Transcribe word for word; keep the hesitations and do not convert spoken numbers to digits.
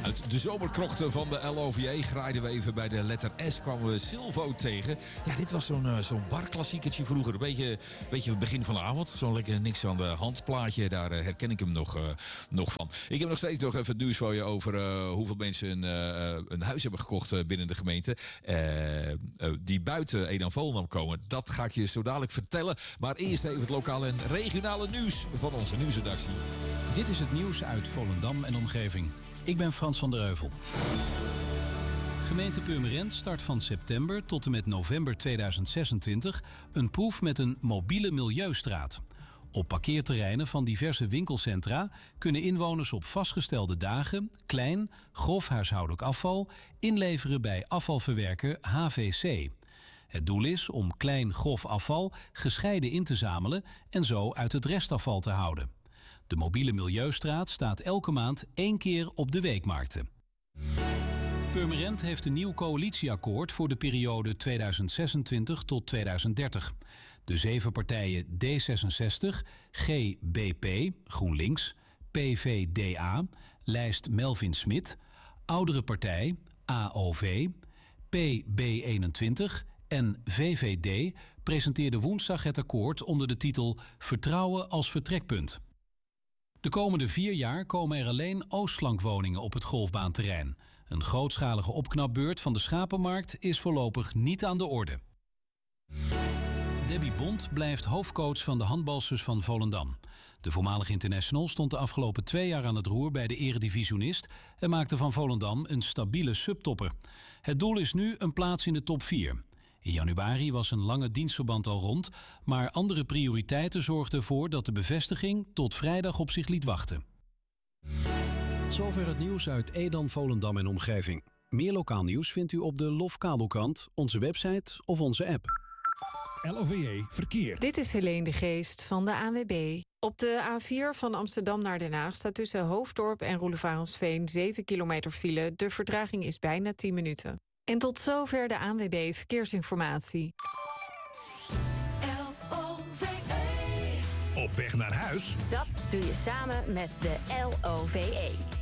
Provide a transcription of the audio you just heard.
Uit de zomerkrochten van de L O V E graaiden we even bij de letter S, kwamen we Silvo tegen. Ja, dit was zo'n, uh, zo'n barklassiekertje vroeger. Een beetje, beetje het begin van de avond. Zo'n lekker niks aan de hand plaatje. Daar uh, herken ik hem nog, uh, nog van. Ik heb nog steeds nog even het nieuws voor je over uh, hoeveel mensen een, uh, een huis hebben gekocht uh, binnen de gemeente. Uh, uh, die buiten Edam-Volendam komen. Dat ga ik je zo dadelijk vertellen. Maar eerst even het lokale en regionale nieuws van onze nieuwsredactie. Dit is het nieuws uit Volendam en omgeving. Ik ben Frans van der Heuvel. Gemeente Purmerend start van september tot en met november tweeduizend zesentwintig een proef met een mobiele milieustraat. Op parkeerterreinen van diverse winkelcentra kunnen inwoners op vastgestelde dagen klein, grof huishoudelijk afval inleveren bij afvalverwerker H V C. Het doel is om klein, grof afval gescheiden in te zamelen en zo uit het restafval te houden. De mobiele milieustraat staat elke maand één keer op de weekmarkten. Purmerend heeft een nieuw coalitieakkoord voor de periode tweeduizend zesentwintig tot tweeduizend dertig. De zeven partijen D zesenzestig, G B P, GroenLinks, P V D A, lijst Melvin Smit, Oudere Partij, A O V, P B eenentwintig en V V D presenteerden woensdag het akkoord onder de titel Vertrouwen als vertrekpunt. De komende vier jaar komen er alleen oostflankwoningen op het golfbaanterrein. Een grootschalige opknapbeurt van de schapenmarkt is voorlopig niet aan de orde. Debbie Bond blijft hoofdcoach van de handbalsters van Volendam. De voormalig international stond de afgelopen twee jaar aan het roer bij de eredivisionist en maakte van Volendam een stabiele subtopper. Het doel is nu een plaats in de top vier. In januari was een lange dienstverband al rond, maar andere prioriteiten zorgden ervoor dat de bevestiging tot vrijdag op zich liet wachten. Zover het nieuws uit Edam, Volendam en omgeving. Meer lokaal nieuws vindt u op de L O F kabelkrant, onze website of onze app. L O V E Verkeer. Dit is Helene de Geest van de A N W B. Op de A vier van Amsterdam naar Den Haag staat tussen Hoofddorp en Roelevarensveen zeven kilometer file. De vertraging is bijna tien minuten. En tot zover de A N W B Verkeersinformatie. L O V E. Op weg naar huis? Dat doe je samen met de L O V E.